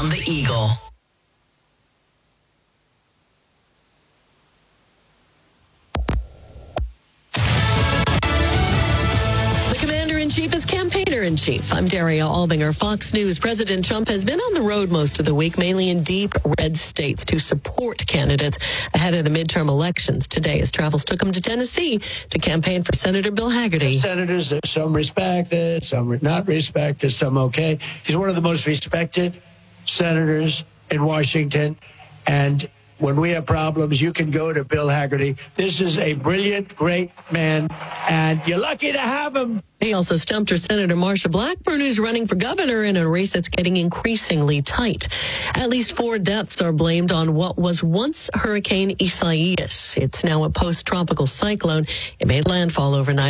on the Eagle. Chief is campaigner-in-chief. I'm Daria Albinger, Fox News. President Trump has been on the road most of the week, mainly in deep red states, to support candidates ahead of the midterm elections. Today, his travels took him to Tennessee to campaign for Senator Bill Hagerty. Senators, some respected, some not respected, some okay. He's one of the most respected senators in Washington, and when we have problems, you can go to Bill Hagerty. This is a brilliant, great man, and you're lucky to have him. He also stumped Senator Marsha Blackburn, who's running for governor in a race that's getting increasingly tight. At least 4 deaths are blamed on what was once Hurricane Isaias. It's now a post-tropical cyclone. It made landfall overnight.